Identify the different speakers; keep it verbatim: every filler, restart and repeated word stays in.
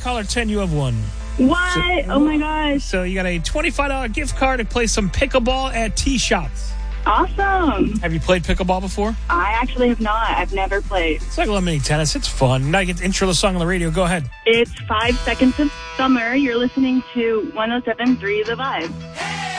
Speaker 1: caller ten, you have won.
Speaker 2: What?
Speaker 1: So,
Speaker 2: oh, my gosh.
Speaker 1: So you got a twenty-five dollars gift card to play some pickleball at T-Shots.
Speaker 2: Awesome.
Speaker 1: Have you played pickleball before?
Speaker 2: I actually have not. I've never played.
Speaker 1: It's like a little mini tennis. It's fun. Now you get to intro the song on the radio. Go ahead.
Speaker 2: It's Five Seconds of Summer. You're listening to one oh seven point three The Vibe.